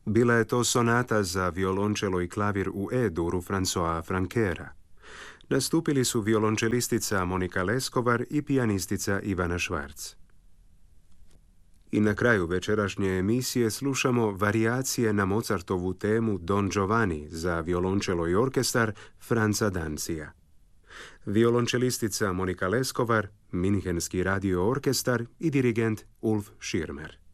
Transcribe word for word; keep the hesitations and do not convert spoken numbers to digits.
Bila je to sonata za violončelo i klavir u E-duru Françoisa Frankera. Nastupili su violončelistica Monika Leskovar i pijanistica Ivana Švarc. I na kraju večerašnje emisije slušamo varijacije na Mozartovu temu Don Giovanni za violončelo i orkestar Franza Danzija. Violončelistica Monika Leskovar, Minhenski radio orkestar i dirigent Ulf Schirmer.